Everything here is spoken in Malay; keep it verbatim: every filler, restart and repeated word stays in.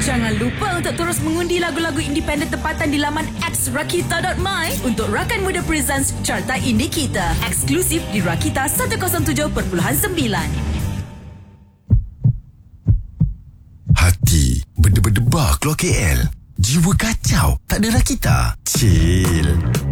Jangan lupa untuk terus mengundi lagu-lagu independen tempatan di laman x rakita dot my untuk Rakan Muda Presents Carta Indie Kita. Eksklusif di Rakita seratus tujuh perpuluhan sembilan. Hati berdebar-debar keluar K L. Jiwa kacau, tak ada Rakita. Chill.